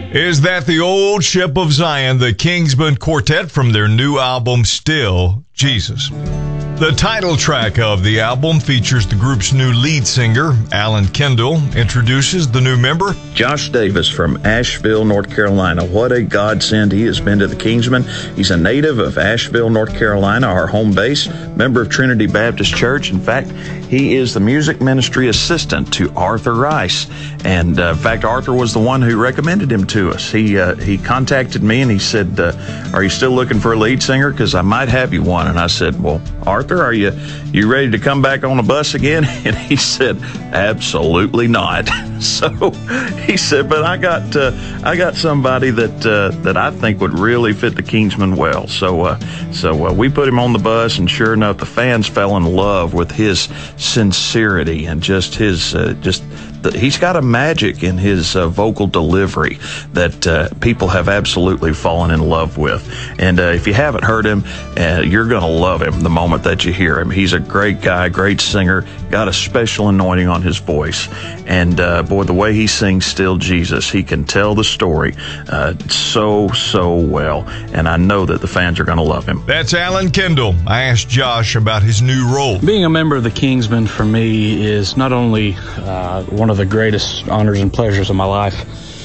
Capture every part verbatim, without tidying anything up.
Is that the old ship of Zion, the Kingsmen Quartet, from their new album, Still Jesus. The title track of the album features the group's new lead singer, Alan Kendall, introduces the new member. Josh Davis from Asheville, North Carolina. What a godsend he has been to the Kingsmen. He's a native of Asheville, North Carolina, our home base, member of Trinity Baptist Church. In fact, he is the music ministry assistant to Arthur Rice. And uh, in fact, Arthur was the one who recommended him to us. He uh, he contacted me and he said, uh, are you still looking for a lead singer? Because I might have you one. And I said, well, Arthur, are you you ready to come back on the bus again? And he said, absolutely not. So he said, but I got uh, I got somebody that uh, that I think would really fit the Kingsmen well. So uh, so uh, we put him on the bus, and sure enough, the fans fell in love with his sincerity and just his uh, just. He's got a magic in his uh, vocal delivery that uh, people have absolutely fallen in love with. And uh, if you haven't heard him, uh, you're going to love him the moment that you hear him. He's a great guy, great singer, got a special anointing on his voice. And uh, boy, the way he sings Still Jesus, he can tell the story uh, so, so well. And I know that the fans are going to love him. That's Alan Kendall. I asked Josh about his new role. Being a member of the Kingsmen for me is not only uh, one of the greatest honors and pleasures of my life,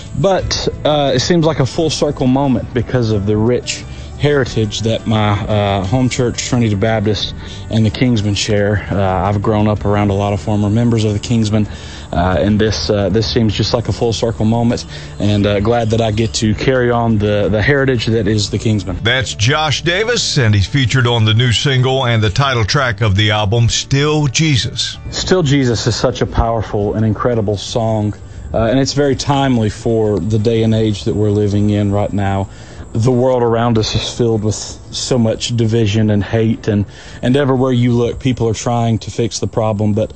but uh, it seems like a full circle moment because of the rich heritage that my uh, home church, Trinity Baptist, and the Kingsmen share. Uh, I've grown up around a lot of former members of the Kingsmen, uh, and this uh, this seems just like a full circle moment, and uh, glad that I get to carry on the, the heritage that is the Kingsmen. That's Josh Davis, and he's featured on the new single and the title track of the album, Still Jesus. Still Jesus is such a powerful and incredible song, uh, and it's very timely for the day and age that we're living in right now. The world around us is filled with so much division and hate, and, and everywhere you look, people are trying to fix the problem. But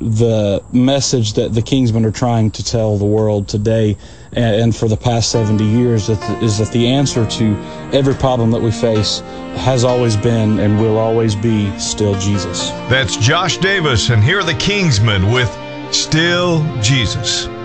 the message that the Kingsmen are trying to tell the world today and, and for the past seventy years is that, is that the answer to every problem that we face has always been and will always be still Jesus. That's Josh Davis, and here are the Kingsmen with Still Jesus.